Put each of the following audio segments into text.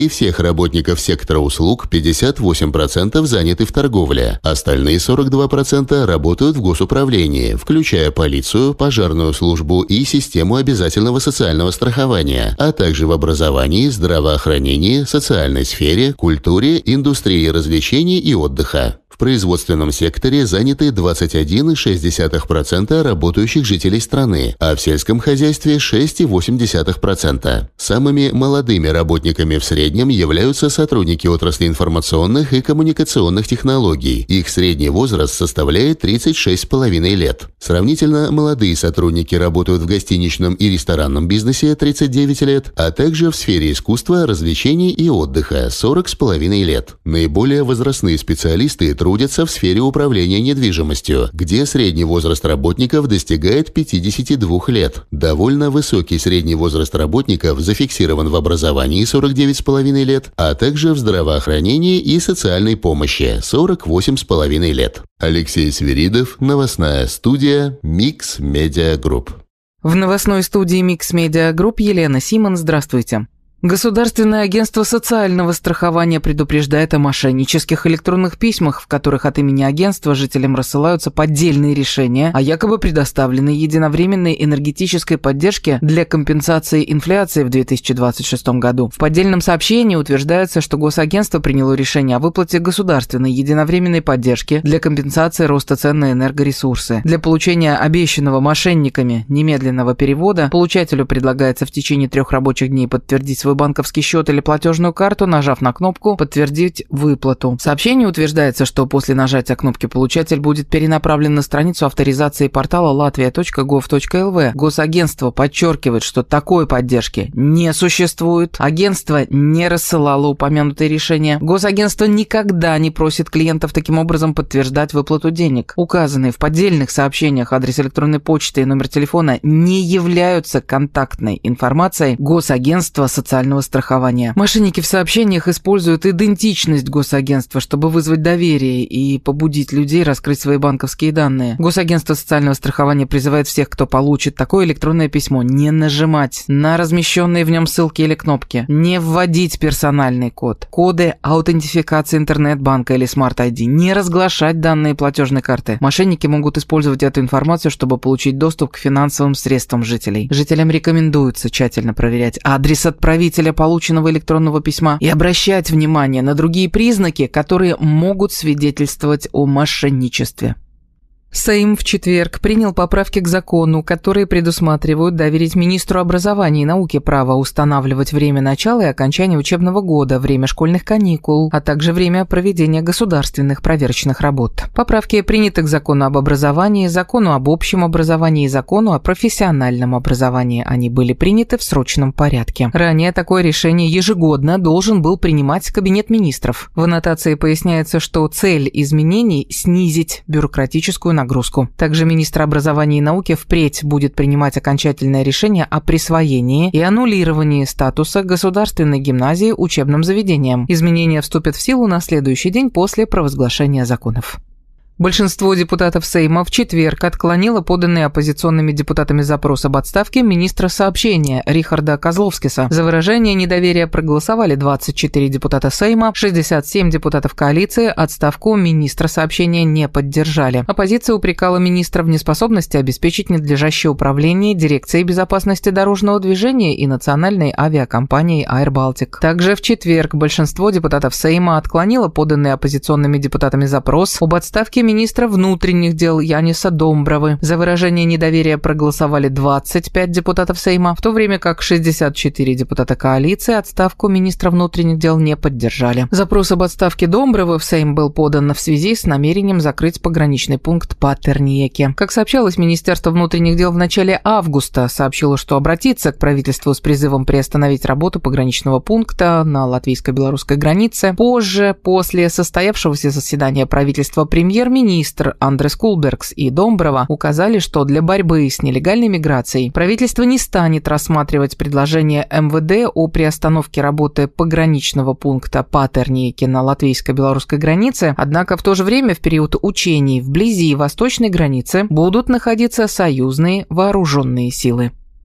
и всех работников сектора услуг 58% заняты в торговле. Остальные 42% работают в госуправлении, включая полицию, пожарную службу и систему обязательного социального страхования, а также в образовании, здравоохранении, социальной сфере, культуре, индустрии развлечений и отдыха. В производственном секторе заняты 21,6% работающих жителей страны, а в сельском хозяйстве 6,8%. Самыми молодыми работниками в среднем являются сотрудники отрасли информационных и коммуникационных технологий. Их средний возраст составляет 36,5 лет. Сравнительно молодые сотрудники работают в гостиничном и ресторанном бизнесе 39 лет, а также в сфере искусства, развлечений и отдыха 40,5 лет. Наиболее возрастные специалисты трудятся в сфере управления недвижимостью, где средний возраст работников достигает 52 лет. Довольно высокий средний возраст работников зафиксирован в образовании 49,5 лет, а также в здравоохранении и социальной помощи 48,5 лет. Алексей Свиридов, новостная студия Mix Media Group. В новостной студии Mix Media Group Елена Симон, здравствуйте. Государственное агентство социального страхования предупреждает о мошеннических электронных письмах, в которых от имени агентства жителям рассылаются поддельные решения о якобы предоставленной единовременной энергетической поддержке для компенсации инфляции в 2026 году. В поддельном сообщении утверждается, что госагентство приняло решение о выплате государственной единовременной поддержки для компенсации роста цен на энергоресурсы. Для получения обещанного мошенниками немедленного перевода получателю предлагается в течение 3 рабочих дней подтвердить свой банковский счет или платежную карту, нажав на кнопку «Подтвердить выплату». В сообщении утверждается, что после нажатия кнопки получатель будет перенаправлен на страницу авторизации портала latvia.gov.lv. Госагентство подчеркивает, что такой поддержки не существует. Агентство не рассылало упомянутые решения. Госагентство никогда не просит клиентов таким образом подтверждать выплату денег. Указанные в поддельных сообщениях адрес электронной почты и номер телефона не являются контактной информацией Госагентства социального страхования. Мошенники в сообщениях используют идентичность госагентства, чтобы вызвать доверие и побудить людей раскрыть свои банковские данные. Госагентство социального страхования призывает всех, кто получит такое электронное письмо, не нажимать на размещенные в нем ссылки или кнопки, не вводить персональный код, коды аутентификации интернет-банка или Smart ID, не разглашать данные платежной карты. Мошенники могут использовать эту информацию, чтобы получить доступ к финансовым средствам жителей. Жителям рекомендуется тщательно проверять адрес отправителя полученного электронного письма и обращать внимание на другие признаки, которые могут свидетельствовать о мошенничестве. Сейм в четверг принял поправки к закону, которые предусматривают доверить министру образования и науки право устанавливать время начала и окончания учебного года, время школьных каникул, а также время проведения государственных проверочных работ. Поправки приняты к закону об образовании, закону об общем образовании и закону о профессиональном образовании. Они были приняты в срочном порядке. Ранее такое решение ежегодно должен был принимать Кабинет министров. В аннотации поясняется, что цель изменений – снизить бюрократическую нагрузку. Также министр образования и науки впредь будет принимать окончательное решение о присвоении и аннулировании статуса государственной гимназии учебным заведением. Изменения вступят в силу на следующий день после провозглашения законов. Большинство депутатов Сейма в четверг отклонило поданный оппозиционными депутатами запрос об отставке министра сообщения Рихарда Козловскиса. За выражение недоверия проголосовали 24 депутата Сейма, 67 депутатов коалиции, отставку министра сообщения не поддержали. Оппозиция упрекала министра в неспособности обеспечить надлежащее управление Дирекцией безопасности дорожного движения и национальной авиакомпанией Air Baltic. Также в четверг большинство депутатов Сейма отклонило поданный оппозиционными депутатами запрос об отставке министра внутренних дел Яниса Домбровы. За выражение недоверия проголосовали 25 депутатов Сейма, в то время как 64 депутата коалиции отставку министра внутренних дел не поддержали. Запрос об отставке Домбровы в Сейм был подан в связи с намерением закрыть пограничный пункт Патерниеке. Как сообщалось, Министерство внутренних дел в начале августа сообщило, что обратится к правительству с призывом приостановить работу пограничного пункта на латвийско-белорусской границе. Позже, после состоявшегося заседания правительства, премьер-министр Андрес Кулбергс и Домброва указали, что для борьбы с нелегальной миграцией правительство не станет рассматривать предложение МВД о приостановке работы пограничного пункта Патерниеке на латвийско-белорусской границе, однако в то же время в период учений вблизи восточной границы будут находиться союзные вооруженные силы.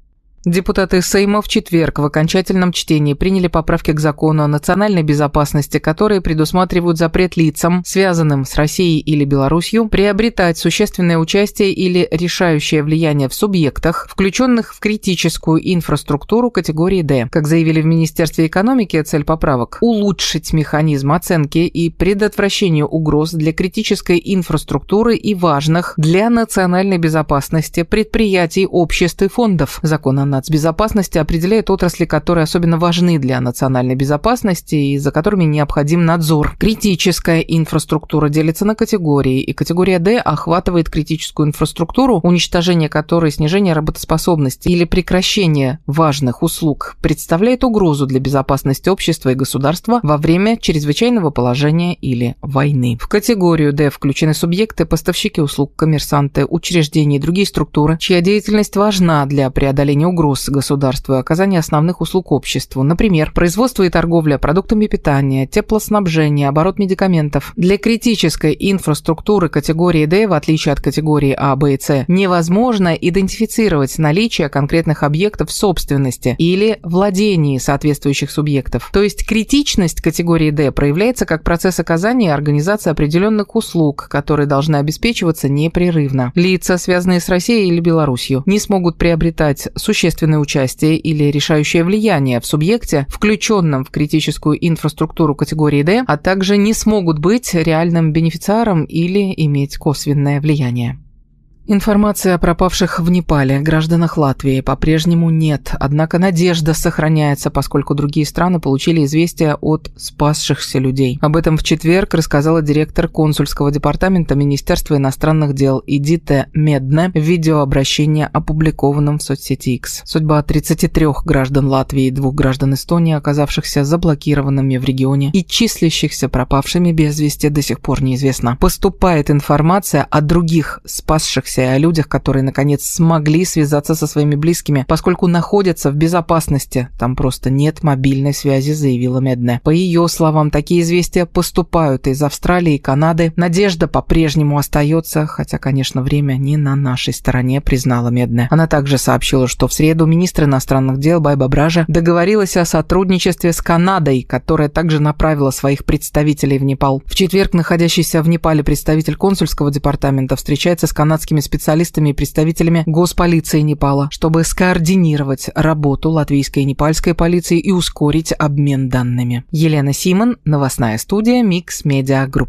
Депутаты Сейма в четверг в окончательном чтении приняли поправки к закону о национальной безопасности, которые предусматривают запрет лицам, связанным с Россией или Беларусью, приобретать существенное участие или решающее влияние в субъектах, включенных в критическую инфраструктуру категории D. Как заявили в Министерстве экономики, цель поправок – улучшить механизм оценки и предотвращения угроз для критической инфраструктуры и важных для национальной безопасности предприятий, обществ и фондов. Закон о нацбезопасности определяет отрасли, которые особенно важны для национальной безопасности и за которыми необходим надзор. Критическая инфраструктура делится на категории, и категория D охватывает критическую инфраструктуру, уничтожение которой, снижение работоспособности или прекращение важных услуг представляет угрозу для безопасности общества и государства во время чрезвычайного положения или войны. В категорию D включены субъекты, поставщики услуг, коммерсанты, учреждения и другие структуры, чья деятельность важна для преодоления угроз государству и оказания основных услуг обществу, например, производство и торговля продуктами питания, теплоснабжение, оборот медикаментов. Для критической инфраструктуры категории D, в отличие от категории А, Б и С, невозможно идентифицировать наличие конкретных объектов в собственности или владении соответствующих субъектов. То есть критичность категории D проявляется как процесс оказания и организации определенных услуг, которые должны обеспечиваться непрерывно. Лица, связанные с Россией или Беларусью, не смогут приобретать существенное участие или решающее влияние в субъекте, включенном в критическую инфраструктуру категории D, а также не смогут быть реальным бенефициаром или иметь косвенное влияние. Информации о пропавших в Непале гражданах Латвии по-прежнему нет, однако надежда сохраняется, поскольку другие страны получили известия от спасшихся людей. Об этом в четверг рассказала директор консульского департамента Министерства иностранных дел Эдита Медне в видеообращении, опубликованном в соцсети X. Судьба 33 граждан Латвии и 2 граждан Эстонии, оказавшихся заблокированными в регионе и числящихся пропавшими без вести, до сих пор неизвестна. Поступает информация о других спасшихся и о людях, которые, наконец, смогли связаться со своими близкими, поскольку находятся в безопасности. Там просто нет мобильной связи, заявила Медне. По ее словам, такие известия поступают из Австралии и Канады. Надежда по-прежнему остается, хотя, конечно, время не на нашей стороне, признала Медне. Она также сообщила, что в среду министр иностранных дел Байба Бража договорилась о сотрудничестве с Канадой, которая также направила своих представителей в Непал. В четверг находящийся в Непале представитель консульского департамента встречается с канадскими специалистами и представителями госполиции Непала, чтобы скоординировать работу латвийской и непальской полиции и ускорить обмен данными. Елена Симон, новостная студия Mix Media Group.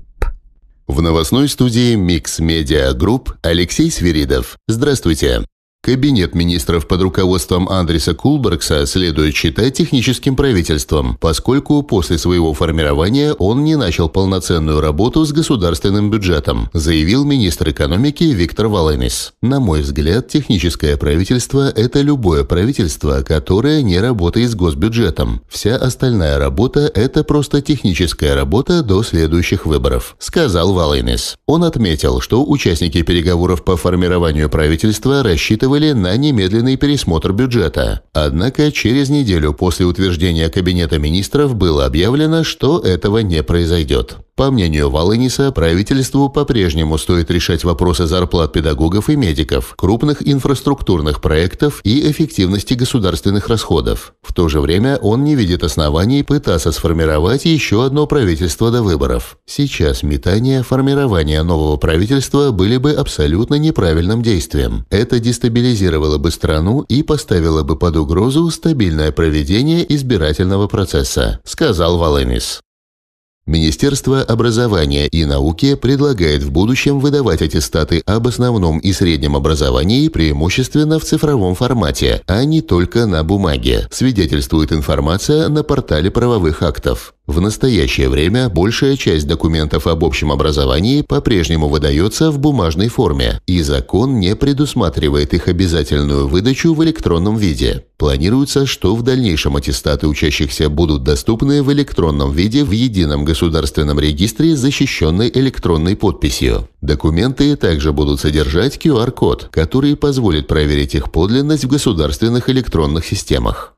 В новостной студии Mix Media Group Алексей Свиридов. Здравствуйте. Кабинет министров под руководством Андриса Кулбергса следует считать техническим правительством, поскольку после своего формирования он не начал полноценную работу с государственным бюджетом, заявил министр экономики Виктор Валенис. На мой взгляд, техническое правительство – это любое правительство, которое не работает с госбюджетом. Вся остальная работа – это просто техническая работа до следующих выборов, сказал Валенис. Он отметил, что участники переговоров по формированию правительства рассчитывали на немедленный пересмотр бюджета. Однако через неделю после утверждения Кабинета министров было объявлено, что этого не произойдет. По мнению Валениса, правительству по-прежнему стоит решать вопросы зарплат педагогов и медиков, крупных инфраструктурных проектов и эффективности государственных расходов. В то же время он не видит оснований пытаться сформировать еще одно правительство до выборов. Сейчас метание формирования нового правительства были бы абсолютно неправильным действием. Это дестабилизировало бы страну и поставило бы под угрозу стабильное проведение избирательного процесса, сказал Валенис. Министерство образования и науки предлагает в будущем выдавать аттестаты об основном и среднем образовании преимущественно в цифровом формате, а не только на бумаге, свидетельствует информация на портале правовых актов. В настоящее время большая часть документов об общем образовании по-прежнему выдается в бумажной форме, и закон не предусматривает их обязательную выдачу в электронном виде. Планируется, что в дальнейшем аттестаты учащихся будут доступны в электронном виде в едином государственном регистре с защищенной электронной подписью. Документы также будут содержать QR-код, который позволит проверить их подлинность в государственных электронных системах.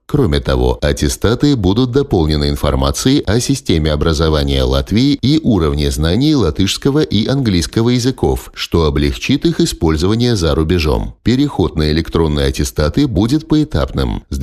Кроме того, аттестаты будут дополнены информацией о системе образования Латвии и уровне знаний латышского и английского языков, что облегчит их использование за рубежом. Переход на электронные аттестаты будет поэтапным. С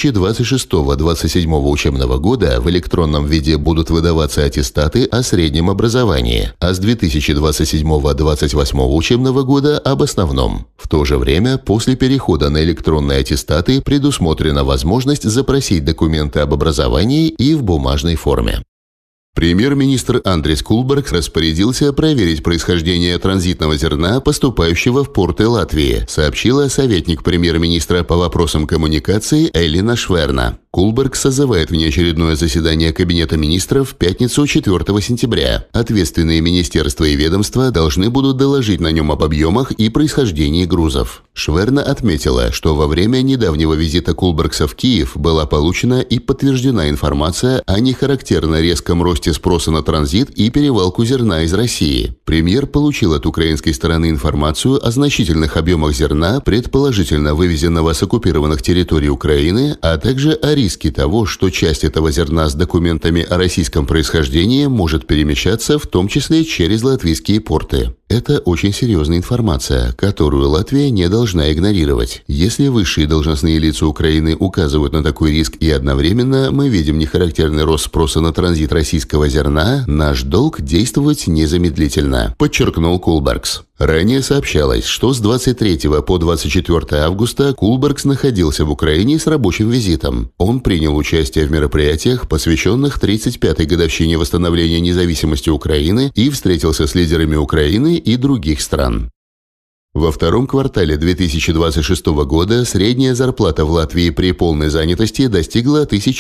2026-2027 учебного года в электронном виде будут выдаваться аттестаты о среднем образовании, а с 2027-2028 учебного года об основном. В то же время, после перехода на электронные аттестаты предусмотрена возможность запросить документы об образовании и в бумажной форме. Премьер-министр Андрис Кулберг распорядился проверить происхождение транзитного зерна, поступающего в порты Латвии, сообщила советник премьер-министра по вопросам коммуникации Элина Шверна. Кулберг созывает внеочередное заседание Кабинета министров в пятницу 4 сентября. Ответственные министерства и ведомства должны будут доложить на нем об объемах и происхождении грузов. Шверна отметила, что во время недавнего визита Кулбергса в Киев была получена и подтверждена информация о нехарактерно резком росте спроса на транзит и перевалку зерна из России. Премьер получил от украинской стороны информацию о значительных объемах зерна, предположительно вывезенного с оккупированных территорий Украины, а также о риске того, что часть этого зерна с документами о российском происхождении может перемещаться, в том числе через латвийские порты. Это очень серьезная информация, которую Латвия не должна игнорировать. Если высшие должностные лица Украины указывают на такой риск и одновременно мы видим нехарактерный рост спроса на транзит российского зерна, наш долг действовать незамедлительно, подчеркнул Кулбергс. Ранее сообщалось, что с 23 по 24 августа Кулбергс находился в Украине с рабочим визитом. Он принял участие в мероприятиях, посвященных 35-й годовщине восстановления независимости Украины, и встретился с лидерами Украины и других стран. Во втором квартале 2026 года средняя зарплата в Латвии при полной занятости достигла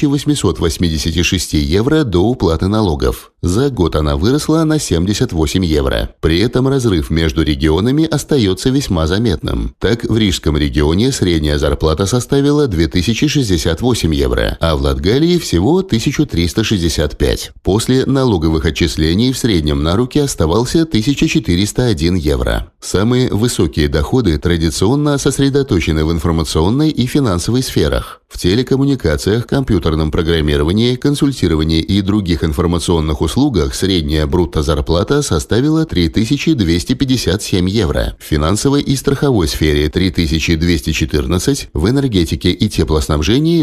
1886 евро до уплаты налогов. За год она выросла на 78 евро. При этом разрыв между регионами остается весьма заметным. Так, в Рижском регионе средняя зарплата составила 2068 евро, а в Латгалии всего 1365. После налоговых отчислений в среднем на руки оставался 1401 евро. Самые высокие доходы традиционно сосредоточены в информационной и финансовой сферах. В телекоммуникациях, компьютерном программировании, консультировании и других информационных услугах средняя брутто-зарплата составила 3257 евро. В финансовой и страховой сфере 3214, в энергетике и теплоснабжении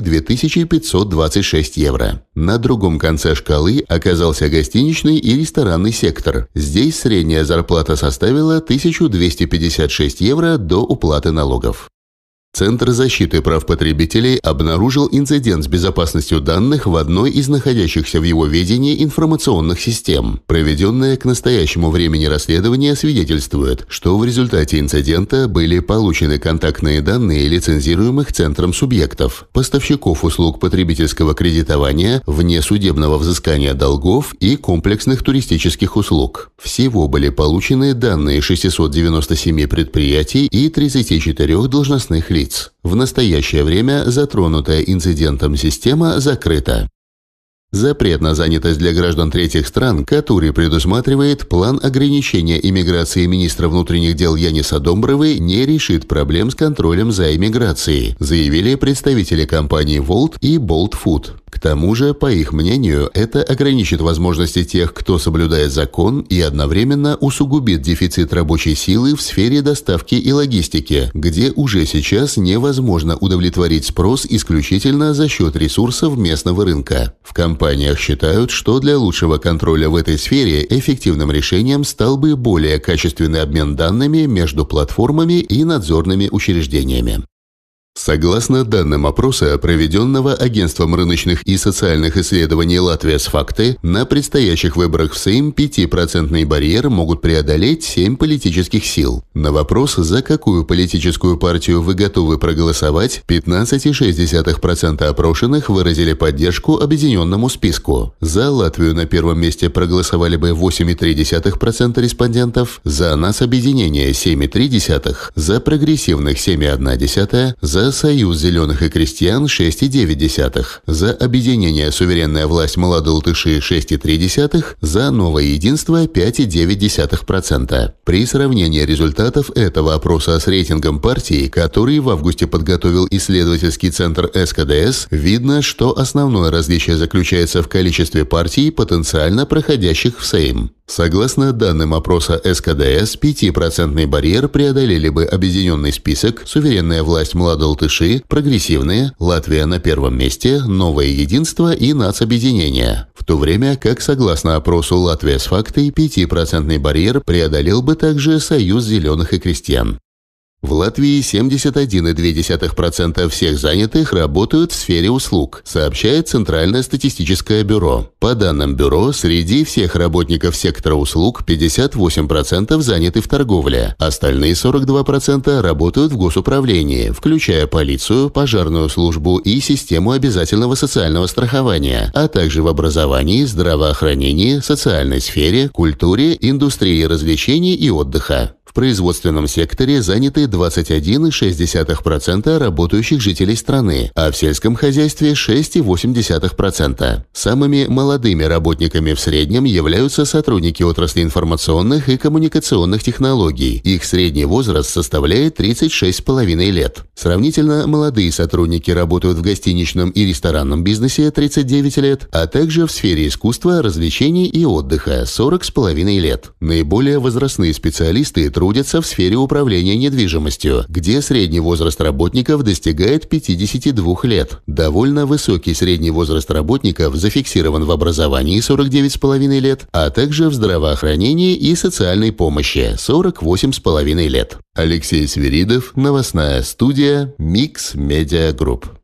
2526 евро. На другом конце шкалы оказался гостиничный и ресторанный сектор. Здесь средняя зарплата составила 1256 евро до уплаты налогов. Центр защиты прав потребителей обнаружил инцидент с безопасностью данных в одной из находящихся в его ведении информационных систем. Проведенное к настоящему времени расследование свидетельствует, что в результате инцидента были получены контактные данные лицензируемых центром субъектов, поставщиков услуг потребительского кредитования, внесудебного взыскания долгов и комплексных туристических услуг. Всего были получены данные 697 предприятий и 34 должностных лиц. В настоящее время затронутая инцидентом система закрыта. Запрет на занятость для граждан третьих стран, который предусматривает план ограничения иммиграции министра внутренних дел Яниса Домбровы, не решит проблем с контролем за иммиграцией, заявили представители компаний Wolt и Bolt Food. К тому же, по их мнению, это ограничит возможности тех, кто соблюдает закон, и одновременно усугубит дефицит рабочей силы в сфере доставки и логистики, где уже сейчас невозможно удовлетворить спрос исключительно за счет ресурсов местного рынка. В компаниях считают, что для лучшего контроля в этой сфере эффективным решением стал бы более качественный обмен данными между платформами и надзорными учреждениями. Согласно данным опроса, проведенного Агентством рыночных и социальных исследований «Латвия с факты», на предстоящих выборах в Сейм 5% барьер могут преодолеть 7 политических сил. На вопрос, за какую политическую партию вы готовы проголосовать, 15,6% опрошенных выразили поддержку объединенному списку. За Латвию на первом месте проголосовали бы 8,3% респондентов, за нас объединение 7,3%, за прогрессивных 7,1%, за За Союз зеленых и крестьян 6,9, за Объединение «Суверенная власть Молодолтыши» 6,3, за Новое единство 5,9%. При сравнении результатов этого опроса с рейтингом партий, который в августе подготовил исследовательский центр СКДС, видно, что основное различие заключается в количестве партий, потенциально проходящих в Сейм. Согласно данным опроса СКДС, 5% барьер преодолели бы Объединенный список, Суверенная власть Молодолтыши, Прогрессивные, Латвия на первом месте, Новое единство и Нацобъединение. В то время как, согласно опросу Латвия с фактой, 5% барьер преодолел бы также Союз зеленых и крестьян. В Латвии 71,2% всех занятых работают в сфере услуг, сообщает Центральное статистическое бюро. По данным бюро, среди всех работников сектора услуг 58% заняты в торговле, остальные 42% работают в госуправлении, включая полицию, пожарную службу и систему обязательного социального страхования, а также в образовании, здравоохранении, социальной сфере, культуре, индустрии развлечений и отдыха. В производственном секторе заняты 21,6% работающих жителей страны, а в сельском хозяйстве 6,8%. Самыми молодыми работниками в среднем являются сотрудники отрасли информационных и коммуникационных технологий. Их средний возраст составляет 36,5 лет. Сравнительно молодые сотрудники работают в гостиничном и ресторанном бизнесе 39 лет, а также в сфере искусства, развлечений и отдыха 40,5 лет. Наиболее возрастные специалисты трудятся в сфере управления недвижимостью, где средний возраст работников достигает 52 лет. Довольно высокий средний возраст работников зафиксирован в образовании 49,5 лет, а также в здравоохранении и социальной помощи 48,5 лет. Алексей Свиридов, новостная студия Mix Media Group.